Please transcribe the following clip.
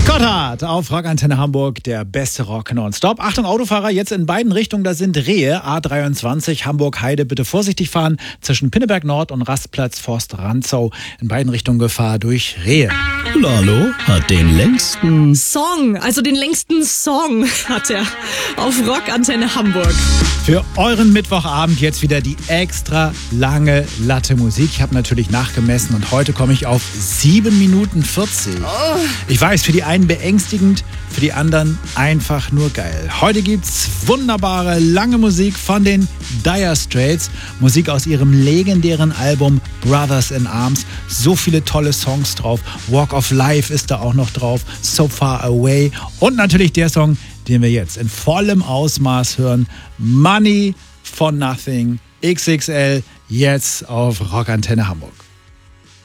Gotthard auf Rockantenne Hamburg, der beste Rock nonstop. Achtung Autofahrer, jetzt in beiden Richtungen, da sind Rehe, A23, Hamburg-Heide, bitte vorsichtig fahren, zwischen Pinneberg Nord und Rastplatz Forst-Rantzau, in beiden Richtungen Gefahr durch Rehe. Lalo hat den längsten Song hat er auf Rockantenne Hamburg. Für euren Mittwochabend jetzt wieder die extra lange Latte Musik. Ich habe natürlich nachgemessen und heute komme ich auf 7 Minuten 40. Ich weiß, für die einen beängstigend, für die anderen einfach nur geil. Heute gibt's wunderbare lange Musik von den Dire Straits. Musik aus ihrem legendären Album Brothers in Arms. So viele tolle Songs drauf. Walk of Life ist da auch noch drauf. So Far Away. Und natürlich der Song, den wir jetzt in vollem Ausmaß hören. Money for Nothing XXL, jetzt auf Rockantenne Hamburg.